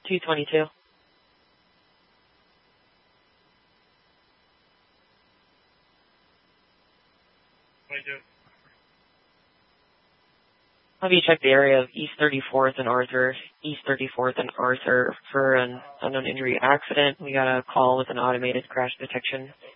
222. Have you check the area of East 34th and Arthur, East 34th and Arthur for an unknown injury accident? We got a call with an automated crash detection